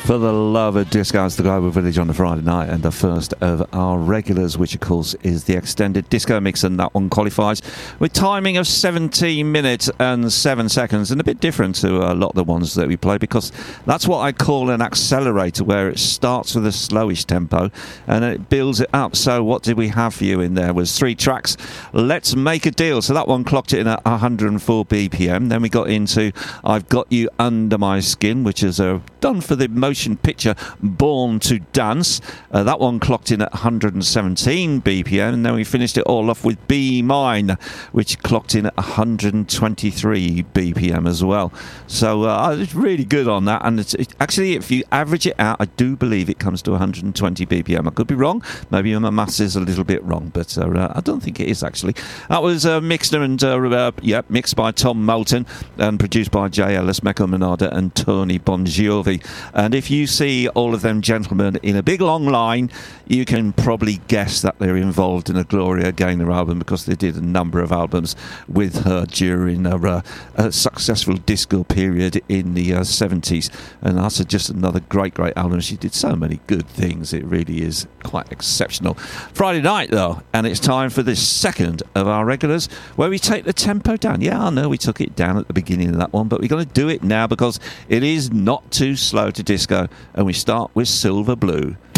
For the love of disco, it's the Global Village on the Friday night, and the first of our regulars, which of course is the extended disco mix, and that one qualifies with timing of 17 minutes and 7 seconds, and a bit different to a lot of the ones that we play, because that's what I call an accelerator, where it starts with a slowish tempo and it builds it up. So what did we have for you in there? Was 3 tracks. Let's Make a Deal. So that one clocked it in at 104 BPM. Then we got into I've Got You Under My Skin, which is done for the motion picture Born to Dance. That one clocked in at 117 BPM, and then we finished it all off with Be Mine, which clocked in at 123 BPM as well. So it's really good on that, and actually, if you average it out, I do believe it comes to 120 BPM. I could be wrong. Maybe my maths is a little bit wrong, but I don't think it is actually. That was mixed and mixed by Tom Moulton and produced by J. Ellis, Mecca Manada and Tony Bongiovi. And if you see all of them gentlemen in a big long line, you can probably guess that they're involved in a Gloria Gaynor album, because they did a number of albums with her during a successful disco period in the 70s. And that's just another great album. She did so many good things. It really is quite exceptional. Friday night, though, and it's time for this second of our regulars, where we take the tempo down. Yeah, I know we took it down at the beginning of that one, but we're going to do it now because it is not too slow to disco, and we start with Silver Blue.